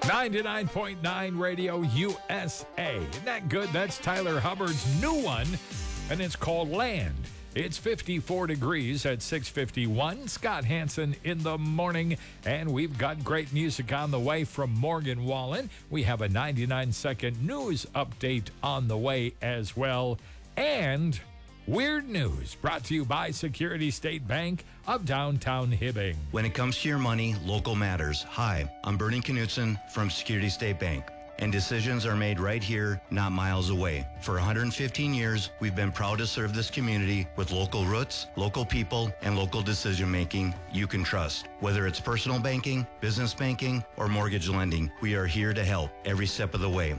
99.9 Radio USA. Isn't that good? That's Tyler Hubbard's new one, and it's called Land. It's 54 degrees at 6:51. Scott Hansen in the morning, and we've got great music on the way from Morgan Wallen. We have a 99-second news update on the way as well. And weird news brought to you by Security State Bank of downtown Hibbing. When it comes to your money, local matters. Hi, I'm Bernie Knutson from Security State Bank, and decisions are made right here, not miles away. For 115 years, we've been proud to serve this community with local roots, local people, and local decision-making you can trust. Whether it's personal banking, business banking, or mortgage lending, we are here to help every step of the way.